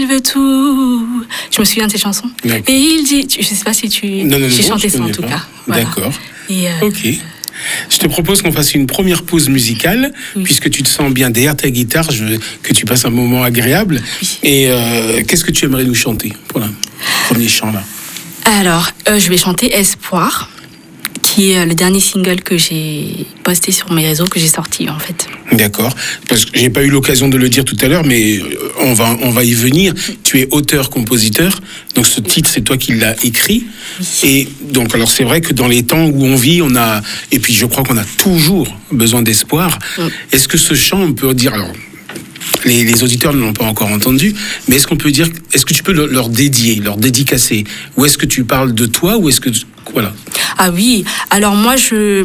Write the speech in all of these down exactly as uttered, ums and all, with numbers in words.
Il veut tout. Je me souviens de cette chanson. D'accord. Et il dit, je sais pas si tu, non, non, j'ai non, chanté ça en connais tout pas. cas. Voilà. D'accord. Et euh, ok. Je te propose qu'on fasse une première pause musicale, oui. puisque tu te sens bien derrière ta guitare, je veux que tu passes un moment agréable. Oui. Et euh, qu'est-ce que tu aimerais nous chanter pour le premier chant là? Alors, euh, je vais chanter Espoir, qui est le dernier single que j'ai posté sur mes réseaux, que j'ai sorti en fait. D'accord, parce que j'ai pas eu l'occasion de le dire tout à l'heure, mais on va, on va y venir. Tu es auteur-compositeur, donc ce titre, c'est toi qui l'as écrit. Oui. Et donc, alors c'est vrai que dans les temps où on vit, on a, et puis je crois qu'on a toujours besoin d'espoir. Oui. Est-ce que ce chant, on peut dire, alors, les, les auditeurs ne l'ont pas encore entendu, mais est-ce qu'on peut dire, est-ce que tu peux leur dédier, leur dédicacer, ou est-ce que tu parles de toi, ou est-ce que, voilà. Ah oui, alors moi, je,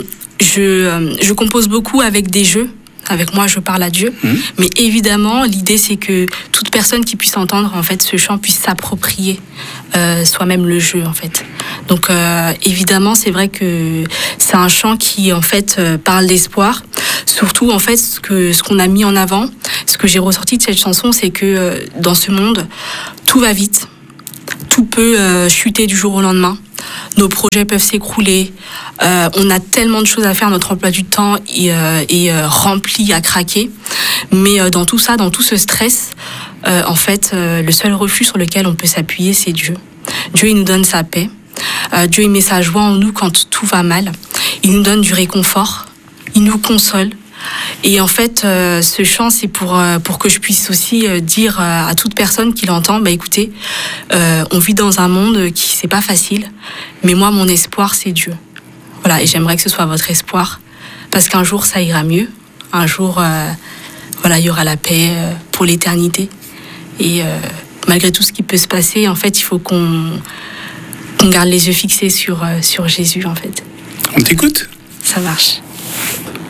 je, je compose beaucoup avec des jeux. Avec moi, je parle à Dieu. Mmh. Mais évidemment, l'idée, c'est que toute personne qui puisse entendre en fait ce chant puisse s'approprier euh, soi-même le jeu, en fait. Donc, euh, évidemment, c'est vrai que c'est un chant qui, en fait, euh, parle d'espoir. Surtout, en fait, ce que ce qu'on a mis en avant, ce que j'ai ressorti de cette chanson, c'est que euh, dans ce monde, tout va vite, tout peut euh, chuter du jour au lendemain. Nos projets peuvent s'écrouler. Euh, on a tellement de choses à faire. Notre emploi du temps est, euh, est euh, rempli à craquer. Mais euh, dans tout ça, dans tout ce stress, euh, en fait, euh, le seul refuge sur lequel on peut s'appuyer, c'est Dieu. Dieu, il nous donne sa paix. Euh, Dieu, il met sa joie en nous quand tout va mal. Il nous donne du réconfort. Il nous console. Et en fait, euh, ce chant, c'est pour, euh, pour que je puisse aussi euh, dire euh, à toute personne qui l'entend, bah écoutez, euh, on vit dans un monde qui, c'est pas facile, mais moi, mon espoir, c'est Dieu. Voilà, et j'aimerais que ce soit votre espoir, parce qu'un jour, ça ira mieux. Un jour, euh, voilà, il y aura la paix euh, pour l'éternité. Et euh, malgré tout ce qui peut se passer, en fait, il faut qu'on, qu'on garde les yeux fixés sur, euh, sur Jésus, en fait. On t'écoute ? Ça marche.